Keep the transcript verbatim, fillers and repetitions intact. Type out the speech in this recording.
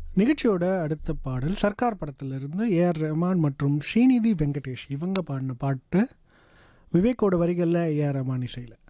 நிகழ்ச்சியோட அடுத்த பாடல் சர்க்கார் படத்திலிருந்து ஏஆர் ரஹ்மான் மற்றும் ஸ்ரீநிதி வெங்கடேஷ் இவங்க பாடின பாட்டு விவேக்கோட வரிகளில் ஏஆர் ரஹ்மான் இசையில்.